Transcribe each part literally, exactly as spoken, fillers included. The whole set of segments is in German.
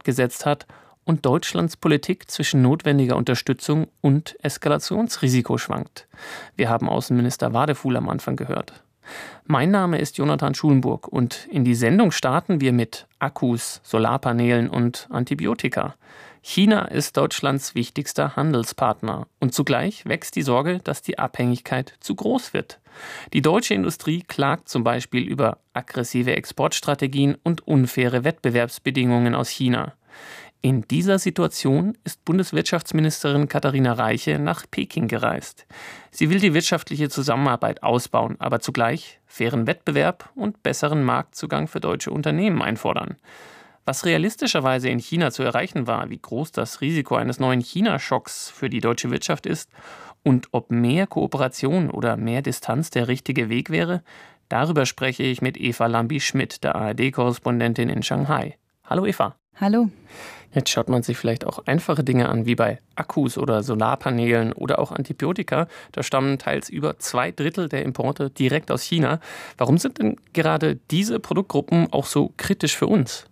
fortgesetzt hat und Deutschlands Politik zwischen notwendiger Unterstützung und Eskalationsrisiko schwankt. Wir haben Außenminister Wadefuhl am Anfang gehört. Mein Name ist Jonathan Schulenburg und in die Sendung starten wir mit Akkus, Solarpanelen und Antibiotika. China ist Deutschlands wichtigster Handelspartner und zugleich wächst die Sorge, dass die Abhängigkeit zu groß wird. Die deutsche Industrie klagt zum Beispiel über aggressive Exportstrategien und unfaire Wettbewerbsbedingungen aus China. In dieser Situation ist Bundeswirtschaftsministerin Katharina Reiche nach Peking gereist. Sie will die wirtschaftliche Zusammenarbeit ausbauen, aber zugleich fairen Wettbewerb und besseren Marktzugang für deutsche Unternehmen einfordern. Was realistischerweise in China zu erreichen war, wie groß das Risiko eines neuen China-Schocks für die deutsche Wirtschaft ist und ob mehr Kooperation oder mehr Distanz der richtige Weg wäre, darüber spreche ich mit Eva Lambi-Schmidt, der A R D-Korrespondentin in Shanghai. Hallo Eva. Hallo. Jetzt schaut man sich vielleicht auch einfache Dinge an, wie bei Akkus oder Solarpanelen oder auch Antibiotika. Da stammen teils über zwei Drittel der Importe direkt aus China. Warum sind denn gerade diese Produktgruppen auch so kritisch für uns?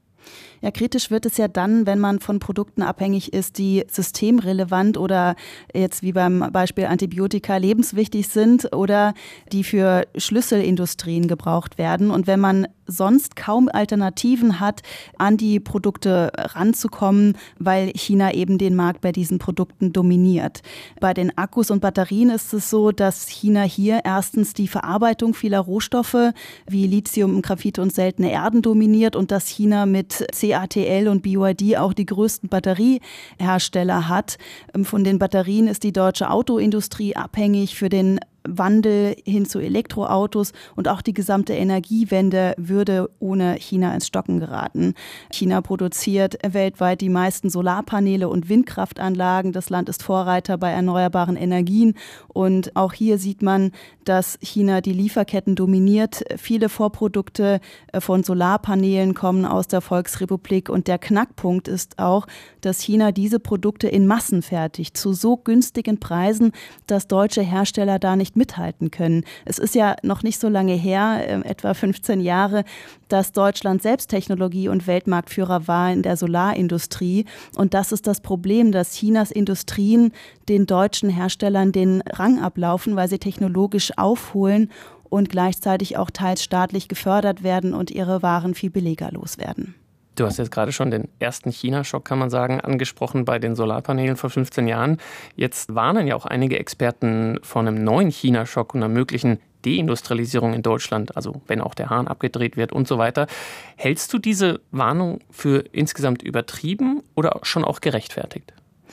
Ja, kritisch wird es ja dann, wenn man von Produkten abhängig ist, die systemrelevant oder jetzt wie beim Beispiel Antibiotika lebenswichtig sind oder die für Schlüsselindustrien gebraucht werden. Und wenn man sonst kaum Alternativen hat, an die Produkte ranzukommen, weil China eben den Markt bei diesen Produkten dominiert. Bei den Akkus und Batterien ist es so, dass China hier erstens die Verarbeitung vieler Rohstoffe wie Lithium, Graphit und seltene Erden dominiert und dass China mit C A T L und B Y D auch die größten Batteriehersteller hat. Von den Batterien ist die deutsche Autoindustrie abhängig. Für den Wandel hin zu Elektroautos und auch die gesamte Energiewende würde ohne China ins Stocken geraten. China produziert weltweit die meisten Solarpaneele und Windkraftanlagen. Das Land ist Vorreiter bei erneuerbaren Energien und auch hier sieht man, dass China die Lieferketten dominiert. Viele Vorprodukte von Solarpanelen kommen aus der Volksrepublik und der Knackpunkt ist auch, dass China diese Produkte in Massen fertigt, zu so günstigen Preisen, dass deutsche Hersteller da nicht mithalten können. Es ist ja noch nicht so lange her, äh, etwa fünfzehn Jahre, dass Deutschland selbst Technologie- und Weltmarktführer war in der Solarindustrie. Und das ist das Problem, dass Chinas Industrien den deutschen Herstellern den Rang ablaufen, weil sie technologisch aufholen und gleichzeitig auch teils staatlich gefördert werden und ihre Waren viel billiger loswerden. Du hast jetzt gerade schon den ersten China-Schock, kann man sagen, angesprochen bei den Solarpanelen vor fünfzehn Jahren. Jetzt warnen ja auch einige Experten vor einem neuen China-Schock und einer möglichen Deindustrialisierung in Deutschland, also wenn auch der Hahn abgedreht wird und so weiter. Hältst du diese Warnung für insgesamt übertrieben oder schon auch gerechtfertigt?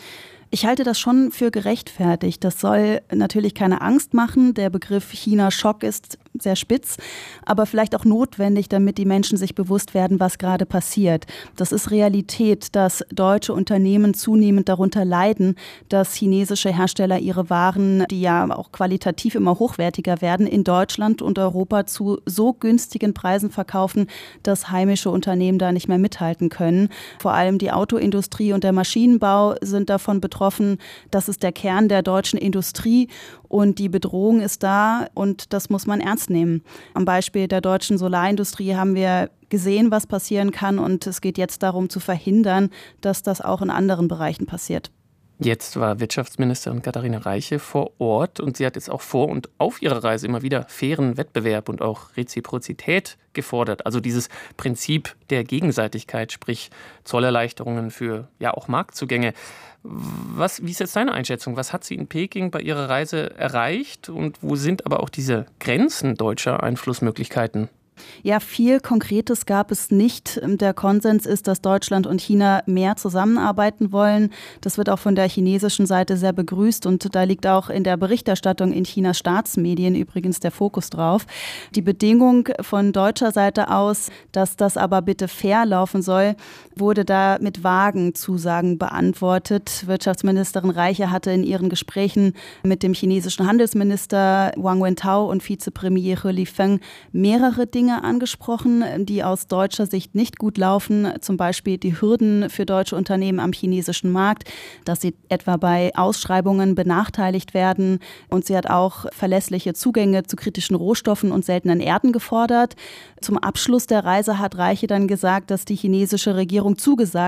Ich halte das schon für gerechtfertigt. Das soll natürlich keine Angst machen. Der Begriff China-Schock ist sehr spitz, aber vielleicht auch notwendig, damit die Menschen sich bewusst werden, was gerade passiert. Das ist Realität, dass deutsche Unternehmen zunehmend darunter leiden, dass chinesische Hersteller ihre Waren, die ja auch qualitativ immer hochwertiger werden, in Deutschland und Europa zu so günstigen Preisen verkaufen, dass heimische Unternehmen da nicht mehr mithalten können. Vor allem die Autoindustrie und der Maschinenbau sind davon betroffen. Das ist der Kern der deutschen Industrie und die Bedrohung ist da und das muss man ernst nehmen. Am Beispiel der deutschen Solarindustrie haben wir gesehen, was passieren kann und es geht jetzt darum zu verhindern, dass das auch in anderen Bereichen passiert. Jetzt war Wirtschaftsministerin Katharina Reiche vor Ort und sie hat jetzt auch vor und auf ihrer Reise immer wieder fairen Wettbewerb und auch Reziprozität gefordert. Also dieses Prinzip der Gegenseitigkeit, sprich Zollerleichterungen für ja auch Marktzugänge. Was, wie ist jetzt deine Einschätzung? Was hat sie in Peking bei ihrer Reise erreicht und wo sind aber auch diese Grenzen deutscher Einflussmöglichkeiten? Ja, viel Konkretes gab es nicht. Der Konsens ist, dass Deutschland und China mehr zusammenarbeiten wollen. Das wird auch von der chinesischen Seite sehr begrüßt und da liegt auch in der Berichterstattung in Chinas Staatsmedien übrigens der Fokus drauf. Die Bedingung von deutscher Seite aus, dass das aber bitte fair laufen soll, wurde da mit vagen Zusagen beantwortet. Wirtschaftsministerin Reiche hatte in ihren Gesprächen mit dem chinesischen Handelsminister Wang Wentao und Vizepremier He Lifeng mehrere Dinge angesprochen, die aus deutscher Sicht nicht gut laufen. Zum Beispiel die Hürden für deutsche Unternehmen am chinesischen Markt, dass sie etwa bei Ausschreibungen benachteiligt werden. Und sie hat auch verlässliche Zugänge zu kritischen Rohstoffen und seltenen Erden gefordert. Zum Abschluss der Reise hat Reiche dann gesagt, dass die chinesische Regierung zugesagt